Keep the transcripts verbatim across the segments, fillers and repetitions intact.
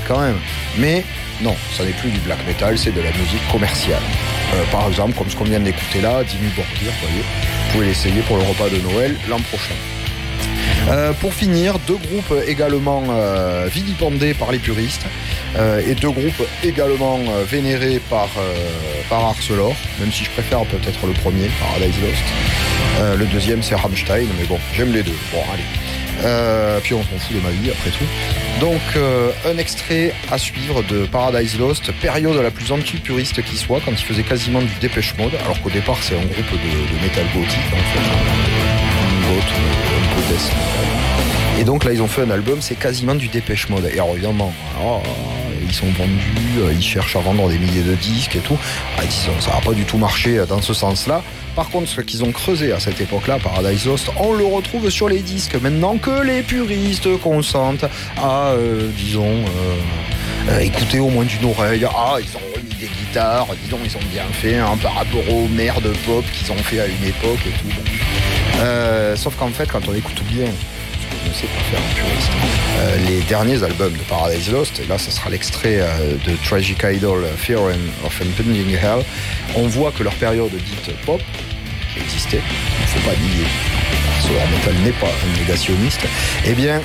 quand même. Mais non, ça n'est plus du black metal, c'est de la musique commerciale. Euh, par exemple, comme ce qu'on vient d'écouter là, Dimmu Borgir, vous voyez, vous pouvez l'essayer pour le repas de Noël l'an prochain. Euh, pour finir, deux groupes également euh, vilipendés par les puristes euh, et deux groupes également euh, vénérés par, euh, par Arcelor, même si je préfère peut-être le premier, Paradise Lost. Euh, le deuxième c'est Rammstein, mais bon, j'aime les deux. Bon, allez. Euh, puis on s'en fout de ma vie après tout. Donc euh, un extrait à suivre de Paradise Lost, période la plus anti-puriste qui soit, quand ils faisaient quasiment du Depeche Mode, alors qu'au départ c'est un groupe de, de métal gothique en fait, un goth, un peu death metal. Et donc là ils ont fait un album, c'est quasiment du Depeche Mode. Et alors évidemment, alors, ils sont vendus, ils cherchent à vendre des milliers de disques et tout. Ah, disons, ça n'a pas du tout marché dans ce sens-là. Par contre, ce qu'ils ont creusé à cette époque-là, Paradise Lost, on le retrouve sur les disques. Maintenant que les puristes consentent à, euh, disons, euh, euh, écouter au moins d'une oreille. Ah, ils ont remis des guitares, disons, ils ont bien fait hein, par rapport aux merdes pop qu'ils ont fait à une époque et tout. Bon. Euh, sauf qu'en fait, quand on écoute bien, je ne sais pas faire un puriste. Euh, les derniers albums de Paradise Lost, et là ce sera l'extrait euh, de Tragic Idol, Fear of Impending Hell, on voit que leur période dite pop, qui existait, il ne faut pas nier, ce metal n'est pas un négationniste, eh bien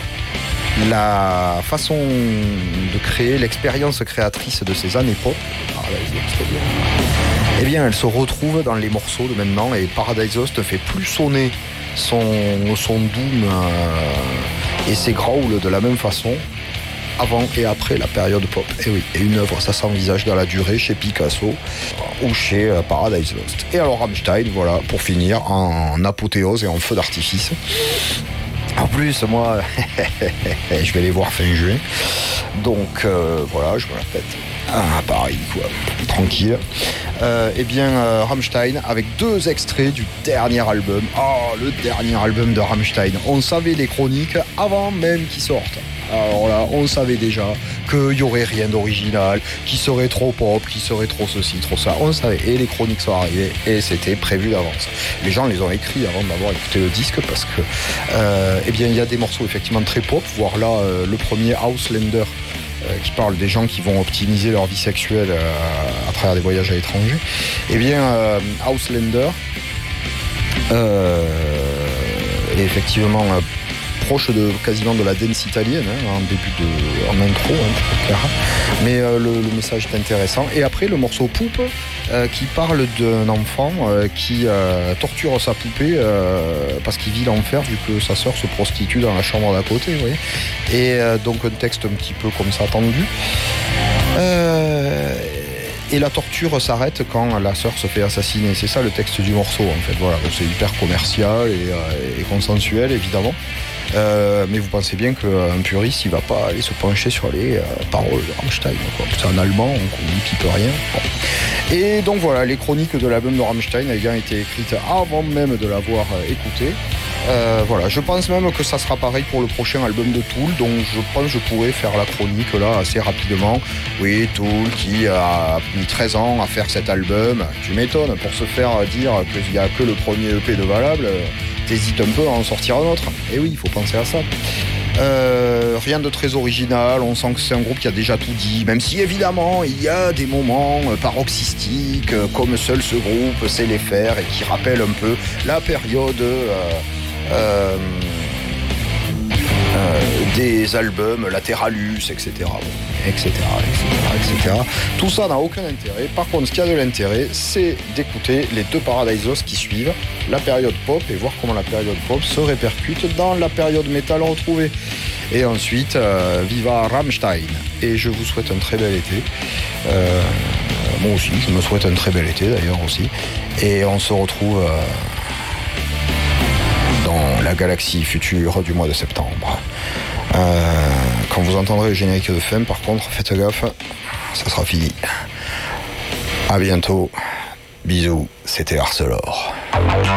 la façon de créer, l'expérience créatrice de ces années pop, Paradise Lost, eh bien elle se retrouve dans les morceaux de maintenant, et Paradise Lost fait plus sonner son, son doom euh, et ses growls de la même façon avant et après la période pop. Et oui, et une œuvre, ça s'envisage dans la durée chez Picasso ou chez euh, Paradise Lost. Et alors Rammstein, voilà, pour finir, en apothéose et en feu d'artifice. En plus, moi, je vais les voir fin juin. Donc, euh, voilà, je me la pète. Ah, pareil, quoi. Tranquille. Euh, eh bien, euh, Rammstein, avec deux extraits du dernier album. Oh, le dernier album de Rammstein. On savait les chroniques avant même qu'ils sortent. Alors là, on savait déjà qu'il n'y aurait rien d'original, qu'il serait trop pop, qu'il serait trop ceci, trop ça. On savait. Et les chroniques sont arrivées et c'était prévu d'avance. Les gens les ont écrits avant d'avoir écouté le disque parce que, euh, eh bien, il y a des morceaux effectivement très pop, voire là, euh, le premier Auslander, euh, qui parle des gens qui vont optimiser leur vie sexuelle euh, à travers des voyages à l'étranger. Eh bien, euh, Auslander euh, est effectivement euh, proche de quasiment de la dance italienne hein, en début de en intro hein, mais euh, le, le message est intéressant. Et après le morceau Poupe euh, qui parle d'un enfant euh, qui euh, torture sa poupée euh, parce qu'il vit l'enfer vu que sa sœur se prostitue dans la chambre d'à côté, vous voyez. Et euh, donc un texte un petit peu comme ça tendu. Euh, et la torture s'arrête quand la sœur se fait assassiner. C'est ça le texte du morceau en fait. Voilà, donc c'est hyper commercial et, euh, et consensuel évidemment. Euh, mais vous pensez bien qu'un puriste il va pas aller se pencher sur les euh, paroles de Rammstein, quoi. C'est un allemand, on ne pipe rien. Bon. Et donc voilà, les chroniques de l'album de Rammstein ayant été écrites avant même de l'avoir euh, écouté. Euh, voilà, je pense même que ça sera pareil pour le prochain album de Tool, donc je pense que je pourrais faire la chronique là assez rapidement. Oui, Tool qui a mis treize ans à faire cet album, tu m'étonnes, pour se faire dire qu'il n'y a que le premier E P de valable, t'hésites un peu à en sortir un autre. Et oui, il faut penser à ça. Euh, rien de très original, on sent que c'est un groupe qui a déjà tout dit, même si évidemment il y a des moments paroxystiques comme seul ce groupe sait les faire et qui rappellent un peu la période euh, euh, euh, des albums Lateralus, et cetera, bon, et cetera, et cetera, et cetera. Tout ça n'a aucun intérêt. Par contre, ce qui a de l'intérêt, c'est d'écouter les deux Paradise Lost qui suivent, la période pop, et voir comment la période pop se répercute dans la période métal retrouvée. Et ensuite, euh, viva Rammstein. Et je vous souhaite un très bel été. Euh, moi aussi, je me souhaite un très bel été d'ailleurs aussi. Et on se retrouve euh, dans la galaxie future du mois de septembre. Euh, quand vous entendrez le générique de fin, par contre, faites gaffe, ça sera fini. À bientôt. Bisous, c'était Arcelor.